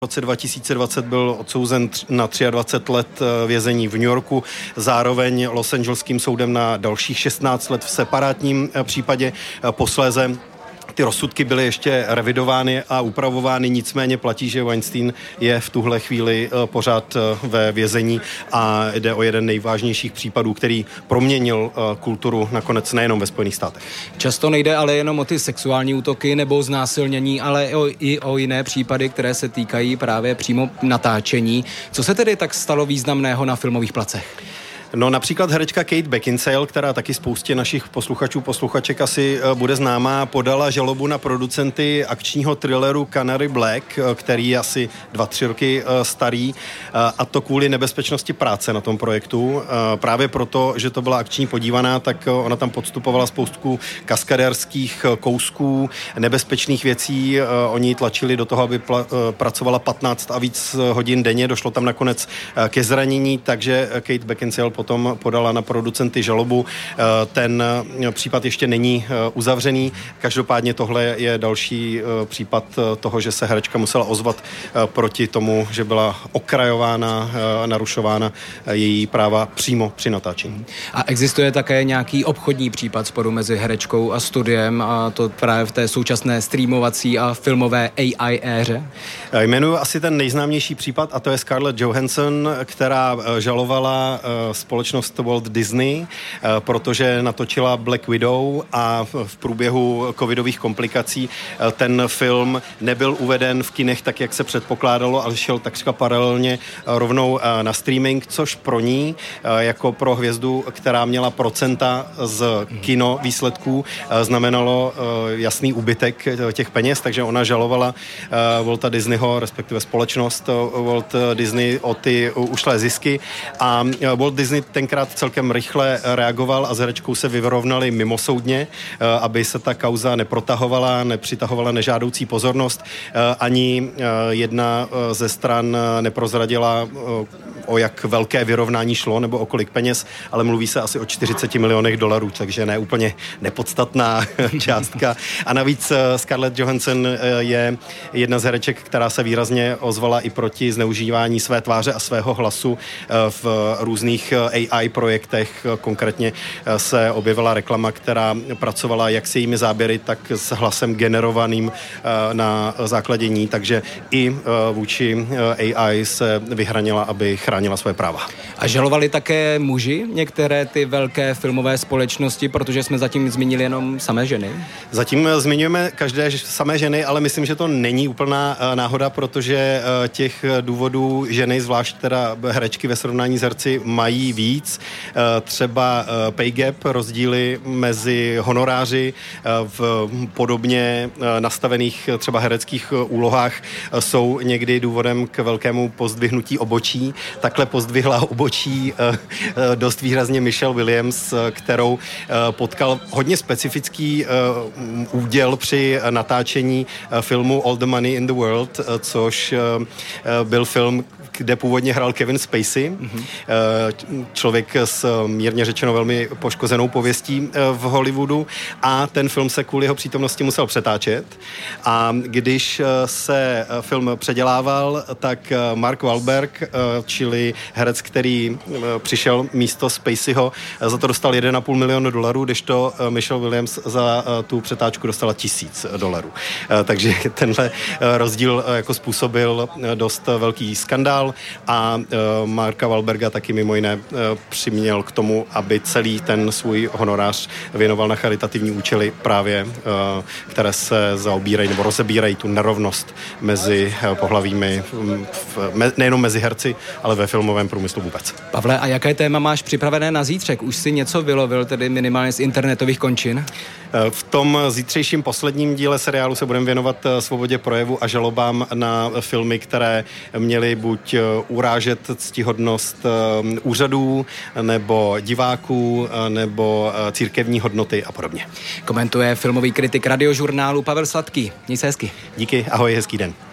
V roce 2020 byl odsouzen na 23 let vězení v New Yorku, zároveň Los Angeleským soudem na dalších 16 let v separátním případě. Posléze ty rozsudky byly ještě revidovány a upravovány, nicméně platí, že Weinstein je v tuhle chvíli pořád ve vězení a jde o jeden nejvážnějších případů, který proměnil kulturu nakonec nejenom ve Spojených státech. Často nejde ale jenom o ty sexuální útoky nebo znásilnění, ale i o jiné případy, které se týkají právě přímo natáčení. Co se tedy tak stalo významného na filmových placech? No například herečka Kate Beckinsale, která taky spoustě našich posluchaček asi bude známá, podala žalobu na producenty akčního thrilleru Canary Black, který je asi 2-3 roky starý, a to kvůli nebezpečnosti práce na tom projektu. Právě proto, že to byla akční podívaná, tak ona tam podstupovala spoustu kaskadérských kousků, nebezpečných věcí. Oni ji tlačili do toho, aby pracovala 15 a víc hodin denně. Došlo tam nakonec ke zranění, takže Kate Beckinsale potom podala na producenty žalobu. Ten případ ještě není uzavřený. Každopádně tohle je další případ toho, že se herečka musela ozvat proti tomu, že byla okrajována, narušována její práva přímo při natáčení. A existuje také nějaký obchodní případ sporu mezi herečkou a studiem, a to právě v té současné streamovací a filmové AI éře? Jmenuji asi ten nejznámější případ, a to je Scarlett Johansson, která žalovala společnost Walt Disney, protože natočila Black Widow a v průběhu covidových komplikací ten film nebyl uveden v kinech tak, jak se předpokládalo, ale šel takřka paralelně rovnou na streaming, což pro ní, jako pro hvězdu, která měla procenta z kino výsledků, znamenalo jasný úbytek těch peněz, takže ona žalovala Walta Disneyho, respektive společnost Walt Disney o ty ušlé zisky, a Walt Disney tenkrát celkem rychle reagoval a s herečkou se vyrovnali mimosoudně, aby se ta kauza neprotahovala, nepřitahovala nežádoucí pozornost. Ani jedna ze stran neprozradila, o jak velké vyrovnání šlo nebo o kolik peněz, ale mluví se asi o $40 milionech, takže ne úplně nepodstatná částka. A navíc Scarlett Johansson je jedna z hereček, která se výrazně ozvala i proti zneužívání své tváře a svého hlasu v různých AI projektech. Konkrétně se objevila reklama, která pracovala jak s jejími záběry, tak s hlasem generovaným na základě ní, takže i vůči AI se vyhranila, aby chránila své práva. A žalovali také muži některé ty velké filmové společnosti, protože jsme zatím zmínili jenom samé ženy? Zatím zmiňujeme každé samé ženy, ale myslím, že to není úplná náhoda, protože těch důvodů ženy, zvlášť teda herečky ve srovnání s herci, mají víc. Třeba pay gap, rozdíly mezi honoráři v podobně nastavených třeba hereckých úlohách jsou někdy důvodem k velkému pozdvihnutí obočí. Takhle pozdvihla obočí dost výrazně Michelle Williams, kterou potkal hodně specifický úděl při natáčení filmu All the Money in the World, což byl film, kde původně hrál Kevin Spacey, člověk s mírně řečeno velmi poškozenou pověstí v Hollywoodu, a ten film se kvůli jeho přítomnosti musel přetáčet. A když se film předělával, tak Mark Wahlberg, čili herec, který přišel místo Spaceyho, za to dostal $1,5 milionu, kdežto Michelle Williams za tu přetáčku dostala $1,000. Takže tenhle rozdíl jako způsobil dost velký skandál a Marka Wahlberga taky mimo jiné přiměl k tomu, aby celý ten svůj honorář věnoval na charitativní účely právě, které se zaobírají nebo rozebírají tu nerovnost mezi pohlavími, nejenom mezi herci, ale ve filmovém průmyslu vůbec. Pavle, a jaké téma máš připravené na zítřek? Už si něco vylovil, tedy minimálně z internetových končin? V tom zítřejším posledním díle seriálu se budeme věnovat svobodě projevu a žalobám na filmy, které měly buď urážet ctihodnost úřadů, nebo diváků, nebo církevní hodnoty a podobně. Komentuje filmový kritik Radiožurnálu Pavel Sladký. Měj se hezky. Díky, ahoj, hezký den.